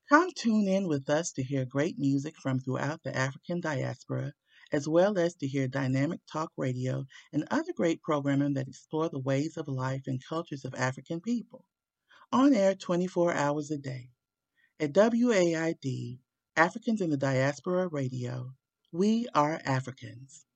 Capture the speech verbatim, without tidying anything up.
Come tune in with us to hear great music from throughout the African diaspora, as well as to hear dynamic talk radio and other great programming that explore the ways of life and cultures of African people. On air twenty-four hours a day. At W A I D, Africans in the Diaspora Radio, we are Africans.